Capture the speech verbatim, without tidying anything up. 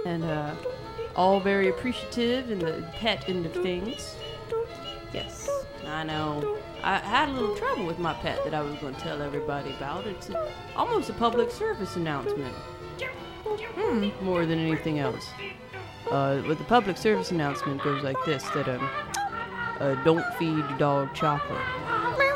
and uh, all very appreciative in the pet end of things. Yes, I know. I had a little trouble with my pet that I was going to tell everybody about. It's a, almost a public service announcement. Hmm, more than anything else. Uh, but the public service announcement goes like this, that um, uh, don't feed your dog chocolate.